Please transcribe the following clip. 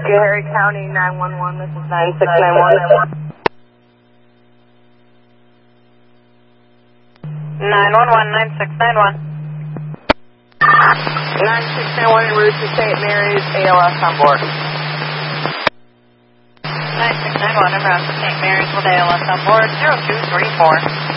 Harry County 911, this is 9691. 911, 9691. 9691 en route to St. Mary's, ALS on board. 9691 en route to St. Mary's with ALS on board, 0234.